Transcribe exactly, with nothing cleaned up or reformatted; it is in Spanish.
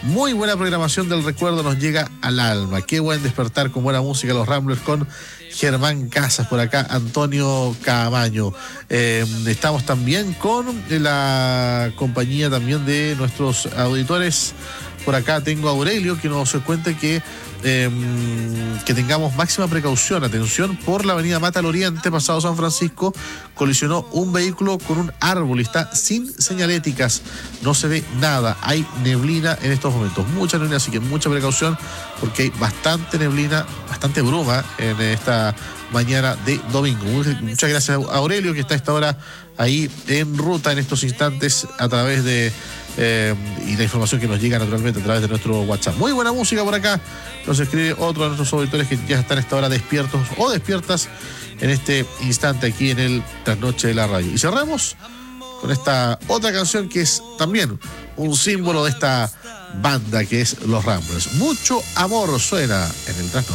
Muy buena programación del recuerdo nos llega al alma. Qué buen despertar con buena música, los Ramblers con Germán Casas, por acá Antonio Camaño. Eh, estamos también con la compañía también de nuestros auditores. Por acá tengo a Aurelio que nos cuenta que eh, que tengamos máxima precaución, atención, por la avenida Mata al Oriente, pasado San Francisco, colisionó un vehículo con un árbol y está sin señaléticas, no se ve nada, hay neblina en estos momentos, mucha neblina, así que mucha precaución porque hay bastante neblina, bastante bruma en esta mañana de domingo. Muchas gracias a Aurelio que está a esta hora ahí en ruta en estos instantes a través de Eh, y la información que nos llega naturalmente a través de nuestro WhatsApp. Muy buena música por acá. Nos escribe otro de nuestros auditores que ya están a esta hora despiertos o despiertas en este instante aquí en el Trasnoche de la Radio. Y cerramos con esta otra canción que es también un símbolo de esta banda que es Los Ramblers. Mucho amor suena en el Trasnoche.